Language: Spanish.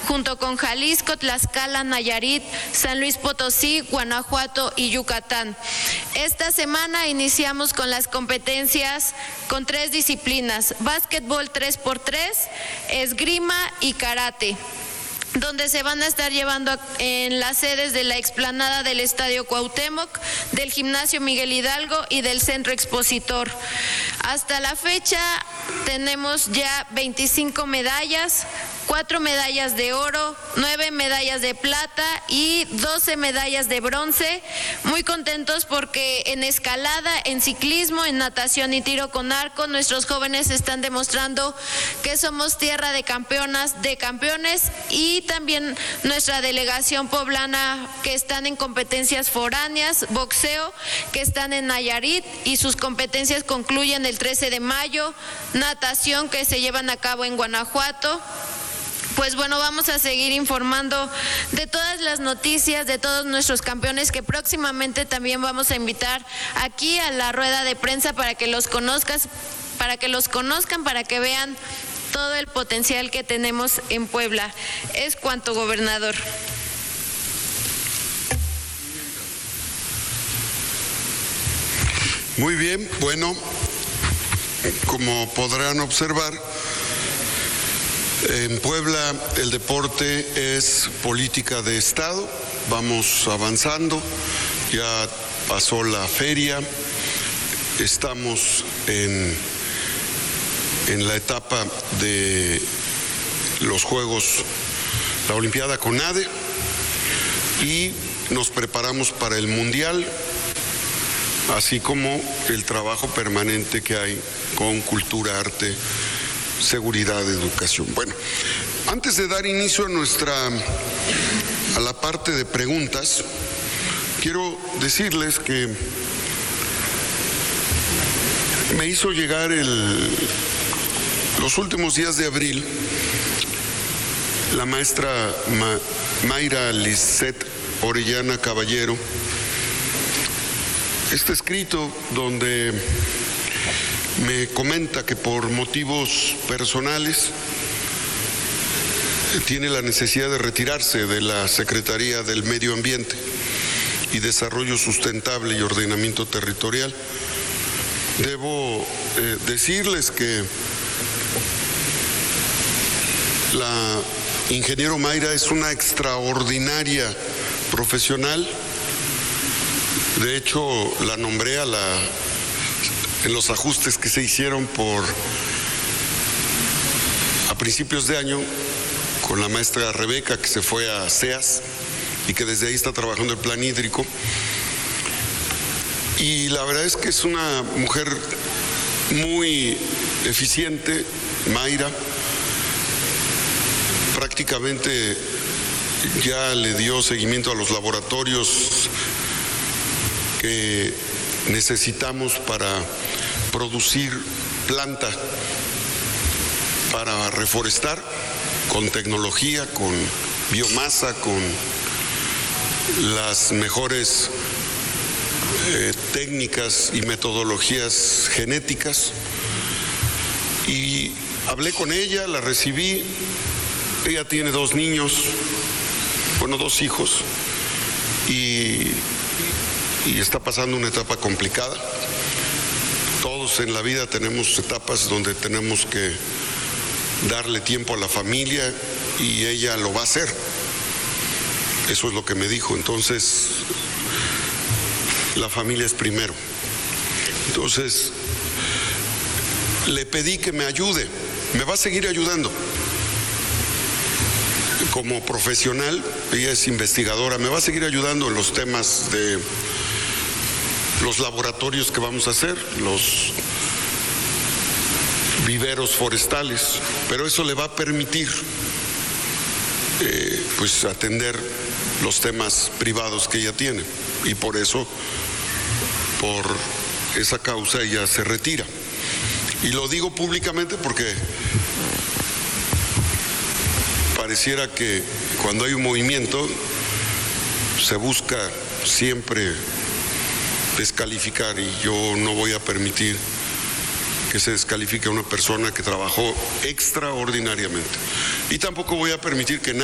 junto con Jalisco, Tlaxcala, Nayarit, San Luis Potosí, Guanajuato y Yucatán. Esta semana iniciamos con las competencias con 3 disciplinas: básquetbol 3x3, esgrima y karate, donde se van a estar llevando en las sedes de la explanada del Estadio Cuauhtémoc, del Gimnasio Miguel Hidalgo y del Centro Expositor. Hasta la fecha tenemos ya 25 medallas, 4 medallas de oro, 9 medallas de plata y 12 medallas de bronce. Muy contentos porque en escalada, en ciclismo, en natación y tiro con arco, nuestros jóvenes están demostrando que somos tierra de campeonas, de campeones, y también nuestra delegación poblana, que están en competencias foráneas, boxeo, que están en Nayarit y sus competencias concluyen el 13 de mayo, natación que se llevan a cabo en Guanajuato. Pues bueno, vamos a seguir informando de todas las noticias, de todos nuestros campeones, que próximamente también vamos a invitar aquí a la rueda de prensa para que los conozcan, para que vean todo el potencial que tenemos en Puebla. Es cuanto, gobernador. Muy bien, bueno, como podrán observar, en Puebla el deporte es política de Estado. Vamos avanzando, ya pasó la feria, estamos en la etapa de los Juegos, la Olimpiada CONADE, y nos preparamos para el Mundial, así como el trabajo permanente que hay con cultura, arte, seguridad, educación. Bueno, antes de dar inicio a la parte de preguntas, quiero decirles que me hizo llegar los últimos días de abril la maestra Mayra Lisset Orellana Caballero este escrito donde me comenta que por motivos personales tiene la necesidad de retirarse de la Secretaría del Medio Ambiente y Desarrollo Sustentable y Ordenamiento Territorial. Debo decirles que la ingeniero Mayra es una extraordinaria profesional. De hecho, la nombré en los ajustes que se hicieron a principios de año con la maestra Rebeca, que se fue a CEAS y que desde ahí está trabajando el plan hídrico. Y la verdad es que es una mujer muy eficiente, Mayra. Prácticamente ya le dio seguimiento a los laboratorios que necesitamos para producir planta para reforestar con tecnología, con biomasa, con las mejores técnicas y metodologías genéticas. Y hablé con ella, la recibí. Ella tiene 2 niños, 2 hijos, y está pasando una etapa complicada. Todos en la vida tenemos etapas donde tenemos que darle tiempo a la familia y ella lo va a hacer. Eso es lo que me dijo. Entonces, la familia es primero. Entonces, le pedí que me ayude. Me va a seguir ayudando. Como profesional, ella es investigadora, me va a seguir ayudando en los temas de los laboratorios que vamos a hacer, los viveros forestales, pero eso le va a permitir atender los temas privados que ella tiene, y por eso, por esa causa, ella se retira. Y lo digo públicamente porque pareciera que cuando hay un movimiento se busca siempre descalificar, y yo no voy a permitir que se descalifique a una persona que trabajó extraordinariamente, y tampoco voy a permitir que